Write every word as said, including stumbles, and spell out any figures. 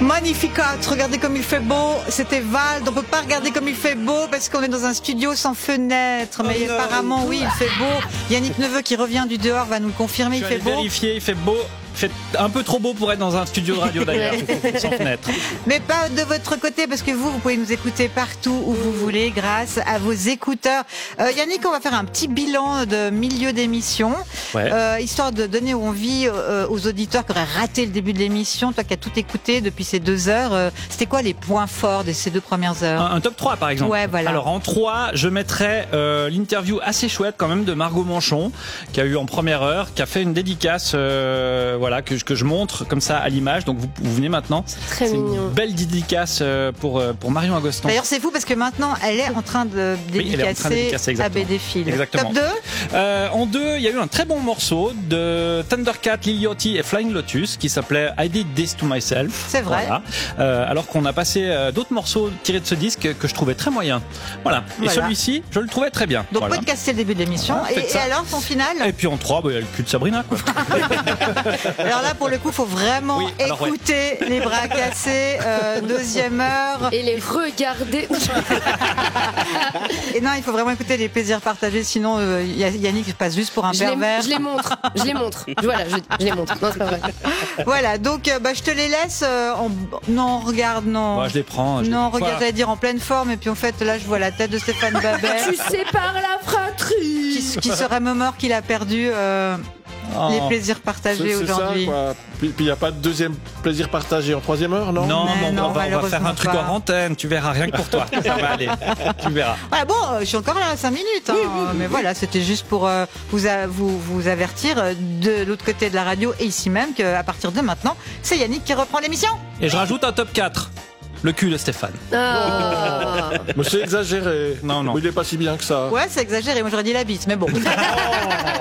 Magnificat, regardez comme il fait beau. C'était Vald, on peut pas regarder comme il fait beau parce qu'on est dans un studio sans fenêtre. Mais oh apparemment, oui, il fait beau. Yannick Neveu qui revient du dehors va nous le confirmer, il fait beau. Vérifier, il fait beau. Fait un peu trop beau pour être dans un studio de radio d'ailleurs, sans fenêtre. Mais pas de votre côté, parce que vous, vous pouvez nous écouter partout où vous voulez grâce à vos écouteurs. Euh, Yannick, on va faire un petit bilan de milieu d'émission, ouais. euh, histoire de donner envie euh, aux auditeurs qui auraient raté le début de l'émission. Toi qui as tout écouté depuis ces deux heures, euh, c'était quoi les points forts de ces deux premières heures? un, un top trois par exemple. Ouais, voilà. Alors en trois, je mettrais euh, l'interview assez chouette quand même de Margot Manchon, qui a eu en première heure, qui a fait une dédicace... Euh, Voilà, que, que je montre comme ça à l'image. Donc vous, vous venez maintenant. C'est très c'est mignon. Une belle dédicace pour, pour Marion Agoston. D'ailleurs, c'est fou parce que maintenant, elle est en train de dédicacer, oui, dédicacer à B D Phil. Exactement. Top deux euh, En deux, il y a eu un très bon morceau de Thundercat, Liliotti et Flying Lotus qui s'appelait I Did This to Myself. C'est vrai. Voilà. Euh, alors qu'on a passé euh, d'autres morceaux tirés de ce disque que je trouvais très moyens. Voilà. Et voilà. Celui-ci, je le trouvais très bien. Donc, voilà. Podcasté le début de l'émission. Voilà, et, et alors, son final? Et puis en trois, bah, il y a le cul de Sabrina, quoi. Alors là, pour le coup, il faut vraiment oui, alors, écouter ouais. les bras cassés, euh, deuxième heure. Et les regarder. Et non, il faut vraiment écouter les plaisirs partagés, sinon euh, Yannick passe juste pour un je pervers. Les, je les montre, je les montre. Voilà, je, je les montre. Non, c'est pas vrai. Voilà, donc euh, bah, je te les laisse. Euh, en... Non, regarde, non. Bah, je les prends. Je non, les... regarde, j'allais dire en pleine forme, et puis en fait, là, je vois la tête de Stéphane Babet. Tu sépares la fratrie. Qui, qui serait même mort qu'il a perdu. Euh... Oh. Les plaisirs partagés c'est, aujourd'hui. C'est ça, quoi. Puis il n'y a pas de deuxième plaisir partagé en troisième heure, non? Non, mais mais non, on, va, on va faire un truc pas. en antenne, tu verras, rien que pour toi. Ça va aller, tu verras. Voilà, bon, euh, je suis encore là à cinq minutes, hein, oui, oui, oui, mais oui. voilà, c'était juste pour euh, vous, a, vous, vous avertir euh, de l'autre côté de la radio et ici même qu'à partir de maintenant, c'est Yannick qui reprend l'émission. Et je rajoute un top quatre. Le cul de Stéphane. Oh. Mais c'est exagéré. Non, non. Il n'est pas si bien que ça. Ouais, c'est exagéré. Moi, j'aurais dit la bite, mais bon.